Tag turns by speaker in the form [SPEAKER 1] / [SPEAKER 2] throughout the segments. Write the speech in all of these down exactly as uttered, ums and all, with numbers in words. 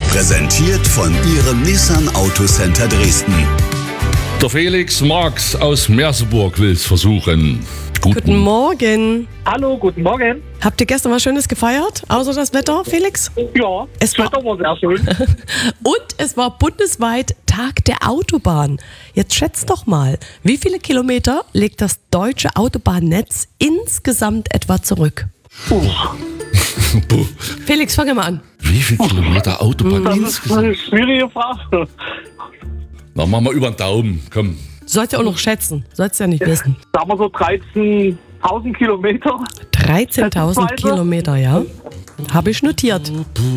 [SPEAKER 1] Präsentiert von Ihrem Nissan Autocenter Dresden.
[SPEAKER 2] Der Felix Marx aus Merseburg will es versuchen. Guten,
[SPEAKER 3] Guten Morgen.
[SPEAKER 4] Hallo, guten Morgen.
[SPEAKER 3] Habt ihr gestern was Schönes gefeiert, außer das Wetter, Felix?
[SPEAKER 4] Ja,
[SPEAKER 3] Es
[SPEAKER 4] das Wetter war sehr schön.
[SPEAKER 3] Und es war bundesweit Tag der Autobahn. Jetzt schätzt doch mal, wie viele Kilometer legt das deutsche Autobahnnetz insgesamt etwa zurück?
[SPEAKER 4] Puh,
[SPEAKER 2] Puh.
[SPEAKER 3] Felix, fange mal an.
[SPEAKER 2] Wie viele Kilometer Autobahn
[SPEAKER 4] das ist
[SPEAKER 2] insgesamt?
[SPEAKER 4] eine schwierige Frage.
[SPEAKER 2] Na, machen wir über den Daumen. Komm.
[SPEAKER 3] Sollst ja auch noch schätzen, sollst ja nicht wissen.
[SPEAKER 4] Sagen wir so dreizehntausend Kilometer.
[SPEAKER 3] dreizehntausend
[SPEAKER 4] Weiter?
[SPEAKER 3] Kilometer, ja. Habe ich notiert.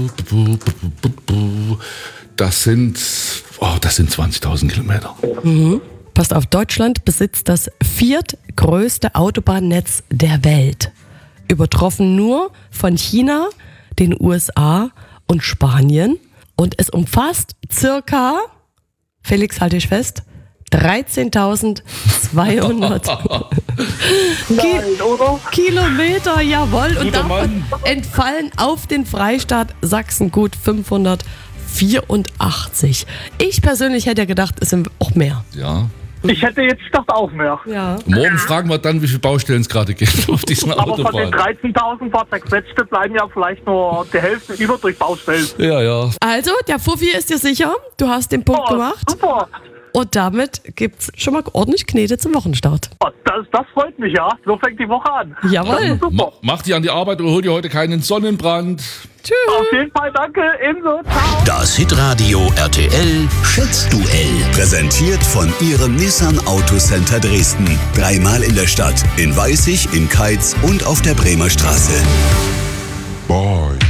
[SPEAKER 2] Das sind, oh, das sind zwanzigtausend Kilometer.
[SPEAKER 3] Passt auf, Deutschland besitzt das viertgrößte Autobahnnetz der Welt. Übertroffen nur von China, den U S A und Spanien. Und es umfasst circa, Felix, halte ich fest, dreizehntausendzweihundert
[SPEAKER 4] Nein, oder?
[SPEAKER 3] Kilometer, jawohl. Und
[SPEAKER 2] Guter
[SPEAKER 3] davon
[SPEAKER 2] Mann.
[SPEAKER 3] entfallen auf den Freistaat Sachsen gut fünfhundertvierundachtzig. Ich persönlich hätte ja gedacht, es sind auch mehr.
[SPEAKER 2] Ja.
[SPEAKER 4] Ich hätte jetzt gedacht auch mehr.
[SPEAKER 3] Ja.
[SPEAKER 2] Morgen fragen wir dann, wie viele Baustellen es gerade gibt auf diesen
[SPEAKER 4] Aber von den
[SPEAKER 2] Autobahnen.
[SPEAKER 4] dreizehntausend paar zerquetschte bleiben ja vielleicht nur die Hälfte über durch Baustellen.
[SPEAKER 2] Ja, ja.
[SPEAKER 3] Also, der Fuffi ist dir sicher. Du hast den Punkt
[SPEAKER 4] Oh,
[SPEAKER 3] gemacht.
[SPEAKER 4] super.
[SPEAKER 3] Und damit gibt's schon mal ordentlich Knete zum Wochenstart.
[SPEAKER 4] Oh, das, das freut mich, ja. So fängt die Woche an.
[SPEAKER 3] Jawohl.
[SPEAKER 4] Super.
[SPEAKER 2] Ma mach dich an die Arbeit und hol dir heute keinen Sonnenbrand.
[SPEAKER 3] Tschüss.
[SPEAKER 4] Auf jeden Fall danke. Ebenso. Ciao.
[SPEAKER 1] Das Hitradio R T L Schätzduell. Präsentiert von Ihrem Nissan Autocenter Dresden. Dreimal in der Stadt. In Weißig, in Keitz und auf der Bremer Straße.
[SPEAKER 5] Boy.